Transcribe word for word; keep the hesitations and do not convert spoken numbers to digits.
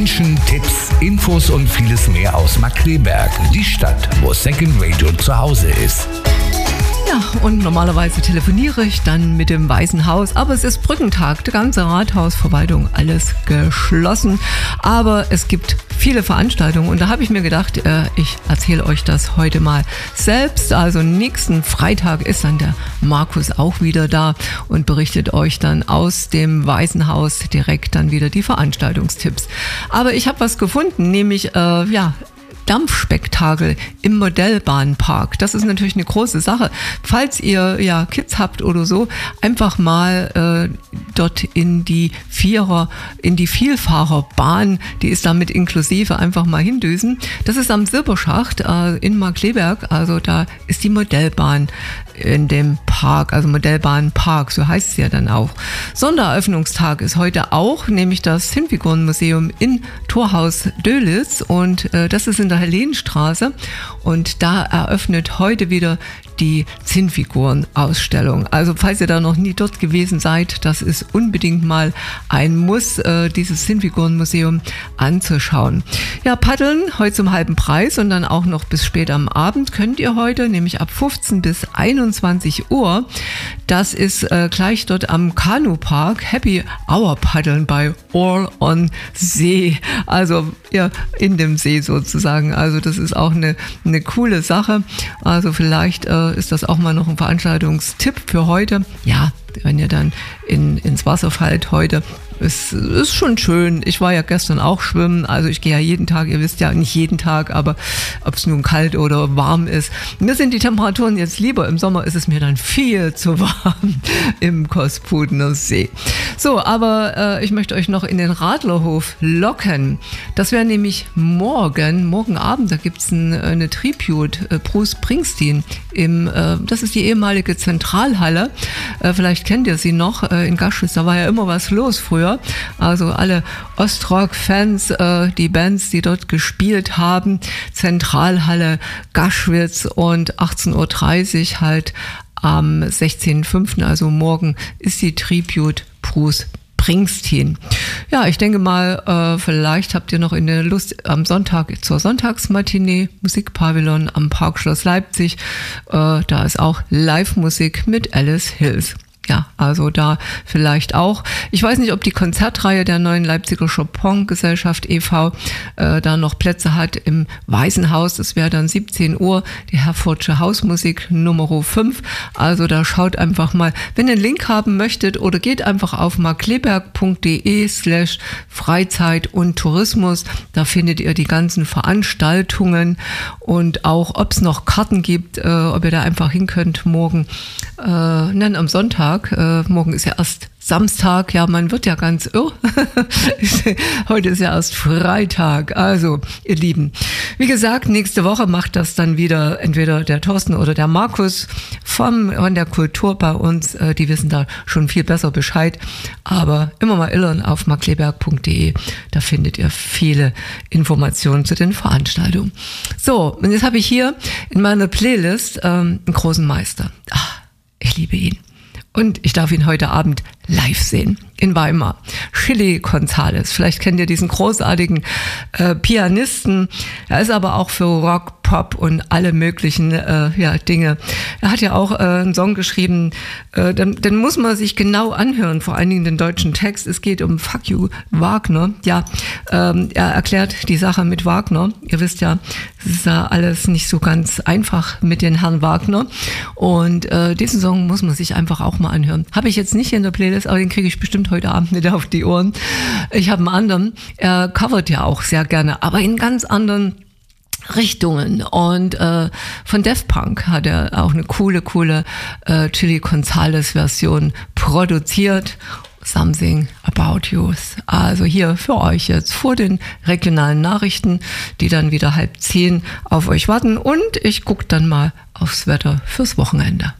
Menschen, Tipps, Infos und vieles mehr aus Markkleeberg, die Stadt, wo Second Radio zu Hause ist. Ja, und normalerweise telefoniere ich dann mit dem Weißen Haus, aber es ist Brückentag, die ganze Rathausverwaltung, alles geschlossen, aber es gibt viele Veranstaltungen und da habe ich mir gedacht, äh, ich erzähle euch das heute mal selbst. Also nächsten Freitag ist dann der Markus auch wieder da und berichtet euch dann aus dem Weißen Haus direkt dann wieder die Veranstaltungstipps. Aber ich habe was gefunden, nämlich äh, ja, Dampfspektakel im Modellbahnpark. Das ist natürlich eine große Sache. Falls ihr ja Kids habt oder so, einfach mal äh, dort in die Vierer, in die Vielfahrerbahn, die ist damit inklusive, einfach mal hindüsen. Das ist am Silberschacht äh, in Markkleeberg, also da ist die Modellbahn in dem Park, also Modellbahnpark, so heißt es ja dann auch. Sondereröffnungstag ist heute auch, nämlich das Zinnfigurenmuseum in Torhaus Dölitz und äh, das ist in der Helenstraße und da eröffnet heute wieder die Zinnfigurenausstellung. Also falls ihr da noch nie dort gewesen seid, das ist unbedingt mal ein Muss, äh, dieses Zinnfigurenmuseum anzuschauen. Ja, paddeln heute zum halben Preis und dann auch noch bis spät am Abend könnt ihr heute, nämlich ab fünfzehn bis einundzwanzig Uhr. Das ist äh, gleich dort am Kanupark Happy Hour paddeln bei All on See. Also ja, in dem See sozusagen. Also das ist auch eine, eine coole Sache. Also vielleicht äh, ist das auch mal noch ein Veranstaltungstipp für heute. Ja, wenn ihr dann in, ins Wasser fallt heute. Es ist schon schön. Ich war ja gestern auch schwimmen. Also ich gehe ja jeden Tag, ihr wisst ja nicht jeden Tag, aber ob es nun kalt oder warm ist. Mir sind die Temperaturen jetzt lieber. Im Sommer ist es mir dann viel zu warm im Kospudener See. So, aber äh, ich möchte euch noch in den Radlerhof locken. Das wäre nämlich morgen, morgen Abend, da gibt es ein, eine Tribute, äh, Bruce Springsteen. Im, äh, das ist die ehemalige Zentralhalle. Äh, vielleicht kennt ihr sie noch äh, in Gaschwitz. Da war ja immer was los früher. Also alle Ostrock-Fans, äh, die Bands, die dort gespielt haben, Zentralhalle Gaschwitz und achtzehn Uhr dreißig halt am sechzehnten fünften, also morgen, ist die Tribute Bruce Springsteen. Ja, ich denke mal, äh, vielleicht habt ihr noch in der Lust am Sonntag zur Sonntagsmatinee, Musikpavillon am Parkschloss Leipzig. Äh, da ist auch Live-Musik mit Alice Hills. Ja, also da vielleicht auch. Ich weiß nicht, ob die Konzertreihe der neuen Leipziger Chopin-Gesellschaft e V äh, da noch Plätze hat im Weißen Haus. Das wäre dann siebzehn Uhr, die Herfordsche Hausmusik Nummer fünf. Also da schaut einfach mal, wenn ihr einen Link haben möchtet oder geht einfach auf markkleeberg.de slash Freizeit und Tourismus. Da findet ihr die ganzen Veranstaltungen und auch, ob es noch Karten gibt, äh, ob ihr da einfach hin könnt morgen, äh, nein, am Sonntag. Äh, morgen ist ja erst Samstag, ja, man wird ja ganz irr. Heute ist ja erst Freitag. Also, ihr Lieben, wie gesagt, nächste Woche macht das dann wieder entweder der Thorsten oder der Markus vom, von der Kultur bei uns. Äh, die wissen da schon viel besser Bescheid. Aber immer mal illern auf markkleeberg.de. Da findet ihr viele Informationen zu den Veranstaltungen. So, und jetzt habe ich hier in meiner Playlist ähm, einen großen Meister. Ach, ich liebe ihn. Und ich darf ihn heute Abend live sehen in Weimar. Chili González. Vielleicht kennt ihr diesen großartigen äh, Pianisten. Er ist aber auch für Rock, Pop und alle möglichen äh, ja, Dinge. Er hat ja auch äh, einen Song geschrieben, äh, den, den muss man sich genau anhören, vor allen Dingen den deutschen Text. Es geht um Fuck You Wagner. Ja, ähm, er erklärt die Sache mit Wagner. Ihr wisst ja, es ist ja alles nicht so ganz einfach mit den Herrn Wagner. Und äh, diesen Song muss man sich einfach auch mal anhören. Habe ich jetzt nicht in der Playlist, aber den kriege ich bestimmt heute Abend nicht auf die Ohren. Ich habe einen anderen. Er covert ja auch sehr gerne, aber in ganz anderen Richtungen. Und äh, von Daft Punk hat er auch eine coole, coole äh, Chili González Version produziert. Something About You. Also hier für euch jetzt vor den regionalen Nachrichten, die dann wieder halb zehn auf euch warten. Und ich gucke dann mal aufs Wetter fürs Wochenende.